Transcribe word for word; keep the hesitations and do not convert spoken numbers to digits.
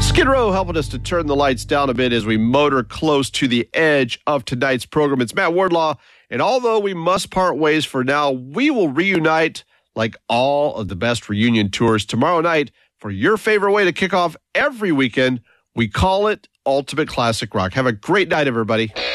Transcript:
Skid Row helping us to turn the lights down a bit as we motor close to the edge of tonight's program. It's Matt Wardlaw, and although we must part ways for now, we will reunite like all of the best reunion tours tomorrow night for your favorite way to kick off every weekend. We call it Ultimate Classic Rock. Have a great night, everybody.